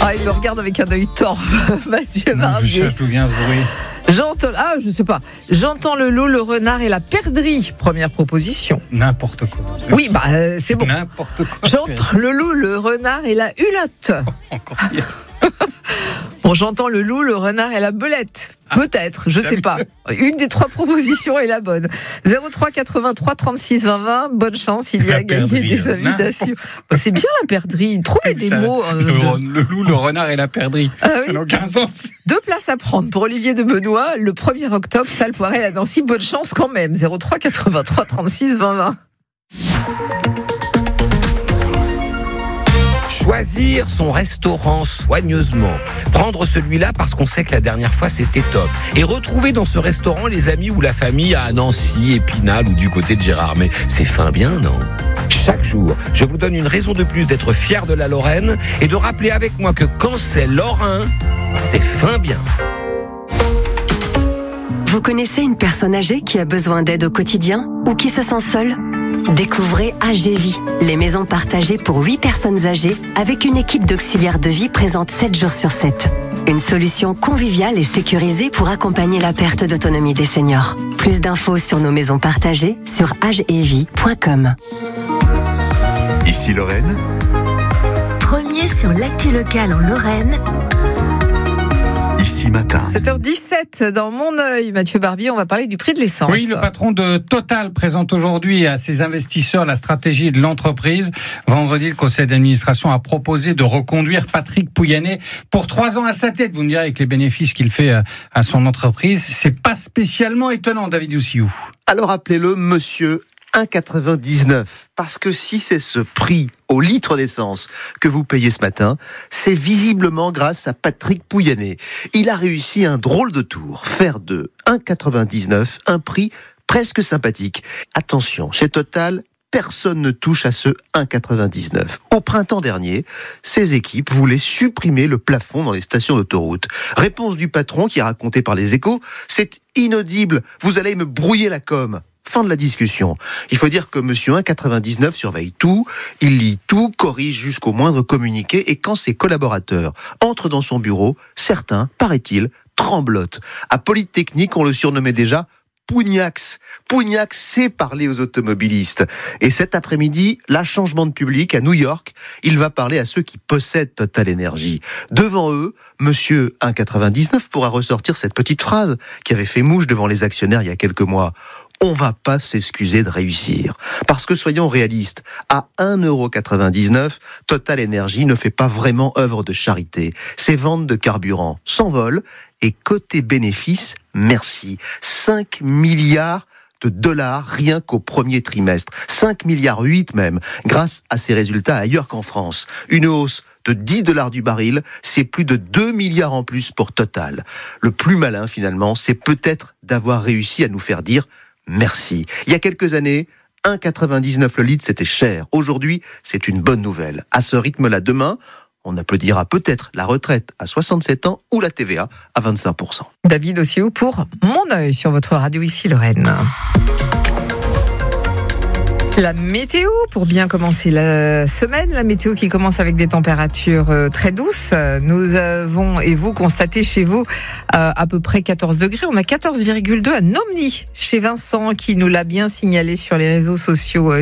Ah, il me regarde avec un œil tort, Mathieu Barbier. Je cherche d'où vient ce bruit. Je sais pas. J'entends le loup, le renard et la perdrix. Première proposition. N'importe quoi. Oui, c'est bon. N'importe quoi. J'entends le loup, le renard et la hulotte. Encore pire. Bon, j'entends le loup, le renard et la belette. Peut-être, je sais pas. Une des trois propositions est la bonne. 03 83 36 20 20. Bonne chance, il y a gagné des invitations. C'est bien la perdrix. Trouvez des mots. Le loup, le renard et la perdrix. Ça n'a aucun sens. 2 places à prendre pour Olivier de Benoît le 1er octobre, salle Poiret à Nancy. Bonne chance quand même. 03 83 36 20 20. Choisir son restaurant soigneusement. Prendre celui-là parce qu'on sait que la dernière fois c'était top. Et retrouver dans ce restaurant les amis ou la famille à Nancy, Épinal ou du côté de Gérard. Mais c'est fin bien, non ? Chaque jour, je vous donne une raison de plus d'être fier de la Lorraine et de rappeler avec moi que quand c'est lorrain, c'est fin bien. Vous connaissez une personne âgée qui a besoin d'aide au quotidien ou qui se sent seule ? Découvrez AGVie, les maisons partagées pour 8 personnes âgées avec une équipe d'auxiliaires de vie présente 7 jours sur 7. Une solution conviviale et sécurisée pour accompagner la perte d'autonomie des seniors. Plus d'infos sur nos maisons partagées sur agevie.com. Ici Lorraine. Premier sur l'actu locale en Lorraine. Ici matin. 7h17 dans Mon Œil. Mathieu Barbier, on va parler du prix de l'essence. Oui, le patron de Total présente aujourd'hui à ses investisseurs la stratégie de l'entreprise. Vendredi, le conseil d'administration a proposé de reconduire Patrick Pouyanné pour 3 ans à sa tête. Vous me direz, avec les bénéfices qu'il fait à son entreprise, c'est pas spécialement étonnant, David Oussiou. Alors appelez-le monsieur 1,99. Parce que si c'est ce prix au litre d'essence que vous payez ce matin, c'est visiblement grâce à Patrick Pouyanné. Il a réussi un drôle de tour, faire de 1,99 un prix presque sympathique. Attention, chez Total, personne ne touche à ce 1,99. Au printemps dernier, ses équipes voulaient supprimer le plafond dans les stations d'autoroute. Réponse du patron qui est racontée par les Échos, c'est inaudible, vous allez me brouiller la com. Fin de la discussion. Il faut dire que monsieur 1,99 surveille tout, il lit tout, corrige jusqu'au moindre communiqué et quand ses collaborateurs entrent dans son bureau, certains, paraît-il, tremblotent. À Polytechnique, on le surnommait déjà Pougnax. Pougnax sait parler aux automobilistes. Et cet après-midi, là, changement de public à New York, il va parler à ceux qui possèdent Total Energy. Devant eux, monsieur 1,99 pourra ressortir cette petite phrase qui avait fait mouche devant les actionnaires il y a quelques mois. On va pas s'excuser de réussir. Parce que soyons réalistes, à 1,99€, Total Energy ne fait pas vraiment œuvre de charité. Ses ventes de carburant s'envolent et côté bénéfices, merci. 5 milliards de dollars rien qu'au premier trimestre. 5,8 milliards même, grâce à ses résultats ailleurs qu'en France. Une hausse de $10 du baril, c'est plus de 2 milliards en plus pour Total. Le plus malin finalement, c'est peut-être d'avoir réussi à nous faire dire merci. Il y a quelques années, 1,99 le litre, c'était cher. Aujourd'hui, c'est une bonne nouvelle. À ce rythme-là, demain, on applaudira peut-être la retraite à 67 ans ou la TVA à 25%. David Oussiou pour Mon Œil sur votre radio ici Lorraine. La météo, pour bien commencer la semaine, la météo qui commence avec des températures très douces. Nous avons, et vous, constaté chez vous, à peu près 14 degrés. On a 14,2 à Nomny, chez Vincent, qui nous l'a bien signalé sur les réseaux sociaux